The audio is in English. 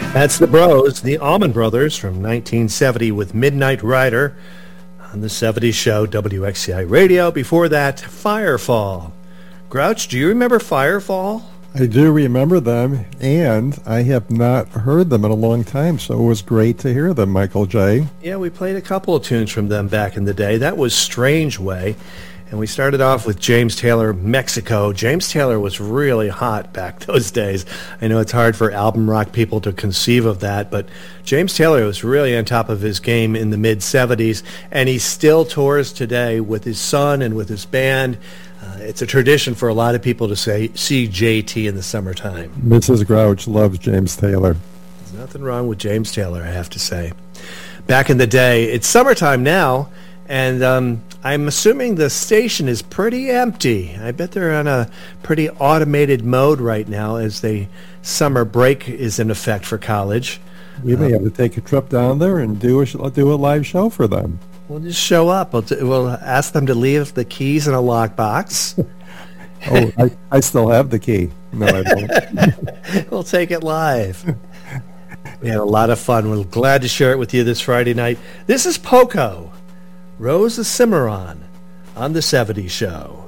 That's the Bros, the Allman Brothers from 1970 with Midnight Rider on the 70s show, WXCI Radio. Before that, Firefall. Grouch, do you remember Firefall? I do remember them, and I have not heard them in a long time, so it was great to hear them, Michael J. Yeah, we played a couple of tunes from them back in the day. That was Strange Way. And we started off with James Taylor, Mexico. James Taylor was really hot back those days. I know it's hard for album rock people to conceive of that, but James Taylor was really on top of his game in the mid-'70s, and he still tours today with his son and with his band. It's a tradition for a lot of people to see JT in the summertime. Mrs. Grouch loves James Taylor. There's nothing wrong with James Taylor, I have to say. Back in the day, it's summertime now, and I'm assuming the station is pretty empty. I bet they're on a pretty automated mode right now as the summer break is in effect for college. We may have to take a trip down there and do a live show for them. We'll just show up. We'll ask them to leave the keys in a lockbox. Oh, I still have the key. No, I don't. We'll take it live. We had a lot of fun. We're glad to share it with you this Friday night. This is Poco, Rose of Cimarron, on the 70s show.